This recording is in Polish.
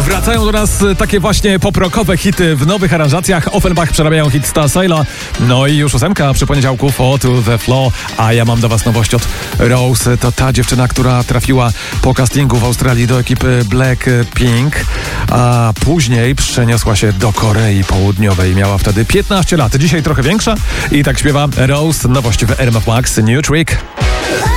Wracają do nas takie właśnie poprokowe hity w nowych aranżacjach. Offenbach przerabiają hit Star Sailor. No i już 8 przy poniedziałku, Fall to the Floor. A ja mam do was nowość od Rose. To ta dziewczyna, która trafiła po castingu w Australii do ekipy Blackpink, a później przeniosła się do Korei Południowej. Miała wtedy 15 lat. Dzisiaj trochę większa i tak śpiewa Rose. Nowość w RMF Max, New Trick.